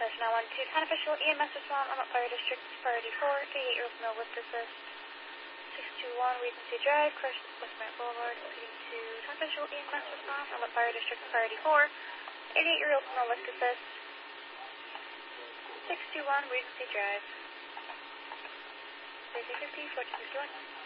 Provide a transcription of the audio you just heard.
Session 912, unofficial EMS response on Fire District Priority 4, 88-year-old male with assist. 621 Regency Drive, Crush Westmont Boulevard, leading to unofficial EMS response on Fire District Priority 4, 88-year-old male with assist. 621 Regency Drive. 3050, 1451.